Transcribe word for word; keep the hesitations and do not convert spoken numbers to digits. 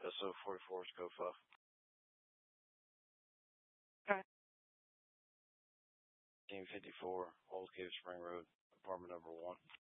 S O forty-four Scofa. Okay. Team fifty-four, Old Cave Spring Road, apartment number one.